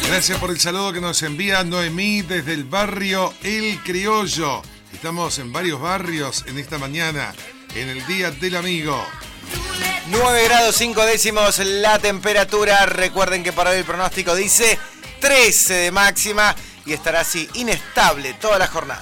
Gracias por el saludo que nos envía Noemí desde el barrio El Criollo. Estamos en varios barrios en esta mañana, en el Día del Amigo. 9 grados 5 décimos la temperatura. Recuerden que para hoy el pronóstico dice 13 de máxima y estará así inestable toda la jornada.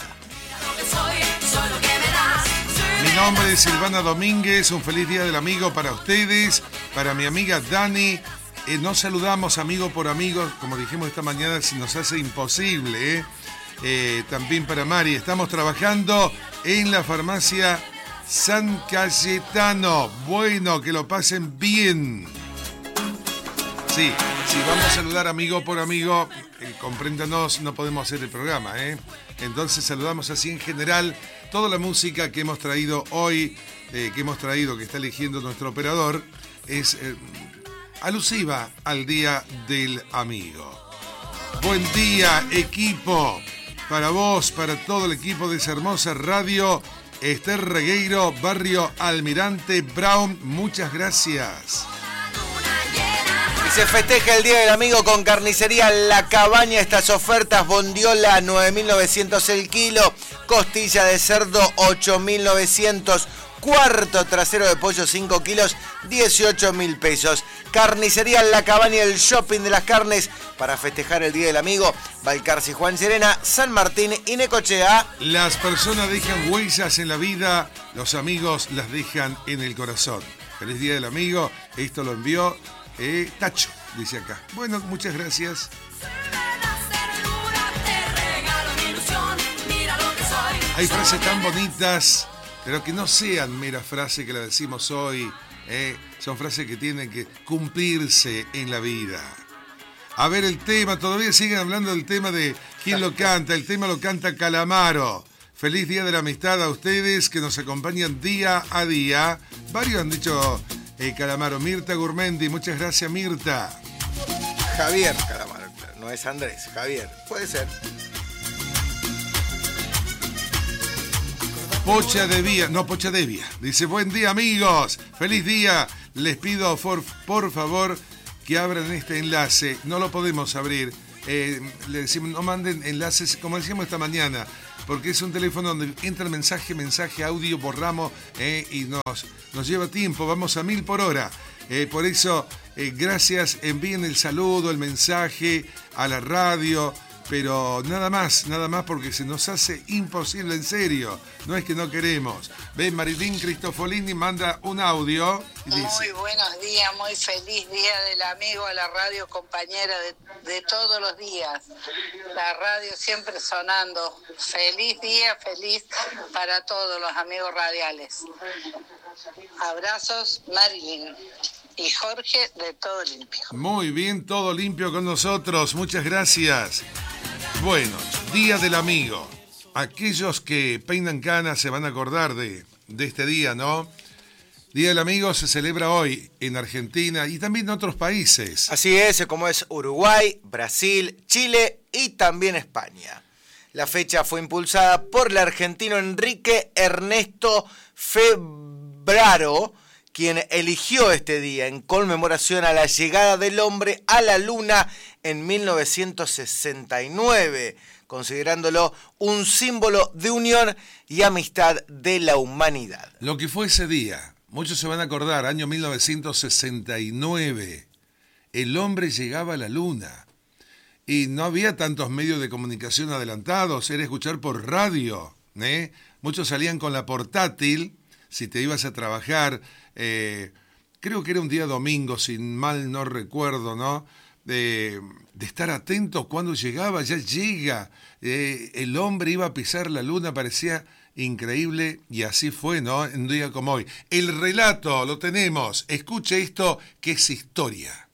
Mi nombre es Silvana Domínguez. Un feliz Día del Amigo para ustedes, para mi amiga Dani. Nos saludamos amigo por amigo, como dijimos esta mañana, se nos hace imposible. También para Mari. Estamos trabajando en la farmacia San Cayetano. Bueno, que lo pasen bien. Sí, vamos a saludar amigo por amigo. Compréndanos, no podemos hacer el programa, Entonces saludamos así en general toda la música que hemos traído hoy, que está eligiendo nuestro operador, es alusiva al Día del Amigo. Buen día, equipo. Para vos, para todo el equipo de esa hermosa radio, Esther Regueiro, barrio Almirante Brown, muchas gracias. Y se festeja el Día del Amigo con Carnicería La Cabaña. Estas ofertas: bondiola 9.900 el kilo, costilla de cerdo 8.900, cuarto trasero de pollo 5 kilos, 18.000 pesos. Carnicería La Cabaña, el shopping de las carnes para festejar el Día del Amigo. Balcarce, Juan Serena, San Martín y Necochea. Las personas dejan huellas en la vida, los amigos las dejan en el corazón. Feliz Día del Amigo. Esto lo envió Tacho, dice acá. Bueno, muchas gracias. Hay frases tan bonitas, pero que no sean mera frase que la decimos hoy. Son frases que tienen que cumplirse en la vida. A ver el tema, todavía siguen hablando del tema de quién lo canta. El tema lo canta Calamaro. Feliz Día de la Amistad a ustedes que nos acompañan día a día. Varios han dicho Calamaro. Mirta Gurmendi, muchas gracias Mirta. Javier Calamaro, no es Andrés, Javier, puede ser. Pocha Devia. Dice, buen día amigos, feliz día. Les pido por favor que abran este enlace. No lo podemos abrir. Le decimos, no manden enlaces, como decíamos esta mañana, porque es un teléfono donde entra el mensaje, audio, borramos y nos lleva tiempo. Vamos a 1000 por hora. Por eso, gracias, envíen el saludo, el mensaje a la radio. Pero nada más porque se nos hace imposible, en serio. No es que no queremos. Ven, Marilyn Cristofolini manda un audio y dice: muy buenos días, muy feliz Día del Amigo a la radio compañera de todos los días. La radio siempre sonando. Feliz día, feliz para todos los amigos radiales. Abrazos, Marilyn. Y Jorge de Todo Limpio. Muy bien, Todo Limpio con nosotros. Muchas gracias. Bueno, Día del Amigo. Aquellos que peinan canas se van a acordar de este día, ¿no? Día del Amigo se celebra hoy en Argentina y también en otros países. Así es, como es Uruguay, Brasil, Chile y también España. La fecha fue impulsada por el argentino Enrique Ernesto Febraro, quien eligió este día en conmemoración a la llegada del hombre a la luna en 1969, considerándolo un símbolo de unión y amistad de la humanidad. Lo que fue ese día, muchos se van a acordar, año 1969, el hombre llegaba a la luna y no había tantos medios de comunicación adelantados, era escuchar por radio, Muchos salían con la portátil, si te ibas a trabajar, creo que era un día domingo, si mal no recuerdo, ¿no? De estar atentos cuando llegaba, ya llega, el hombre iba a pisar la luna, parecía increíble y así fue, ¿no? En un día como hoy. El relato lo tenemos, escuche esto que es historia.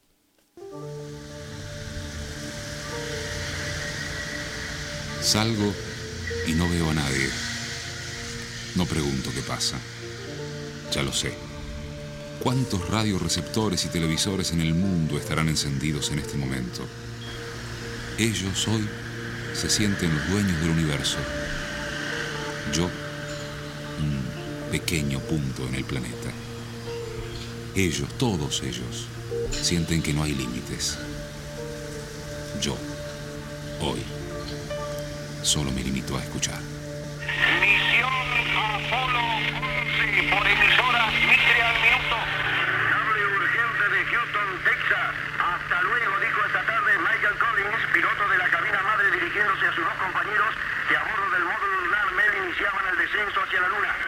Salgo y no veo a nadie. No pregunto qué pasa. Ya lo sé. ¿Cuántos radioreceptores y televisores en el mundo estarán encendidos en este momento? Ellos hoy se sienten los dueños del universo. Yo, un pequeño punto en el planeta. Ellos, todos ellos, sienten que no hay límites. Yo, Hoy, solo me limito a escuchar. Misión Apolo 11 por emisora Mitre al minuto. Cable urgente de Houston, Texas. Hasta luego, dijo esta tarde Michael Collins, piloto de la cabina madre, dirigiéndose a sus dos compañeros que a bordo del módulo lunar MEL iniciaban el descenso hacia la Luna.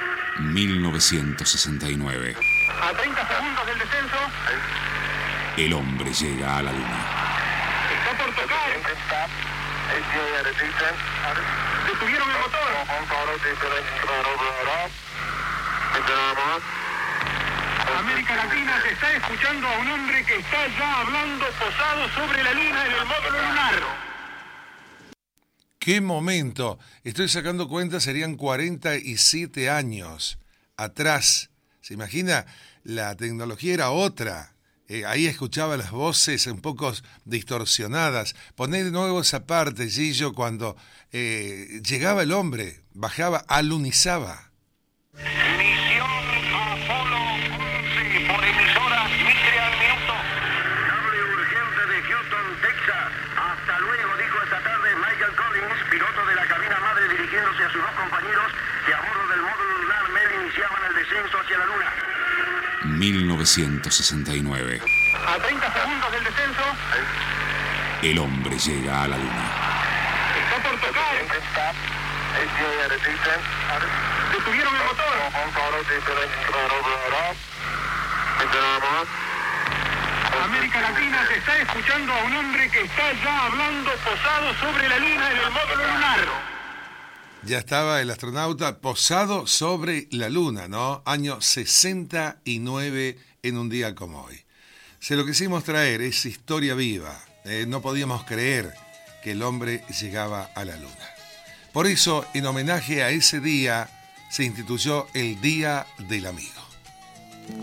1969. A 30 segundos del descenso. El hombre llega a la Luna. Está por tocar. Detuvieron el motor. América Latina, se está escuchando a un hombre que está ya hablando posado sobre la Luna en el módulo lunar. ¡Qué momento! Estoy sacando cuenta, serían 47 años atrás. ¿Se imagina? La tecnología era otra. Ahí escuchaba las voces un poco distorsionadas. Poné de nuevo esa parte, Gillo, cuando llegaba el hombre, bajaba, alunizaba. Misión Apolo 11 por emisora Mitre al minuto. Cable urgente de Houston, Texas. Hasta luego, dijo esta tarde Michael Collins, piloto de la cabina madre, dirigiéndose a sus dos compañeros que a bordo del módulo lunar MEL iniciaban el descenso hacia la Luna. 1969. A 30 segundos del descenso. El hombre llega a la Luna. Está por tocar. Detuvieron el motor. América Latina, se está escuchando a un hombre que está ya hablando posado sobre la Luna en el módulo lunar. Ya estaba el astronauta posado sobre la Luna, ¿no? Año 69 en un día como hoy. Se lo quisimos traer, es historia viva. No podíamos creer que el hombre llegaba a la Luna. Por eso, en homenaje a ese día, se instituyó el Día del Amigo.